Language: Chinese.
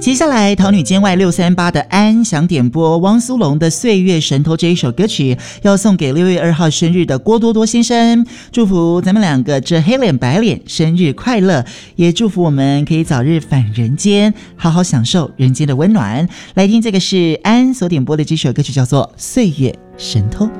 接下来桃女监外638的安想点播汪苏泷的《岁月神偷》这一首歌曲，要送给6月2号生日的郭多多先生，祝福咱们两个这黑脸白脸生日快乐，也祝福我们可以早日返人间，好好享受人间的温暖。来听这个是安所点播的这首歌曲，叫做《岁月神偷》。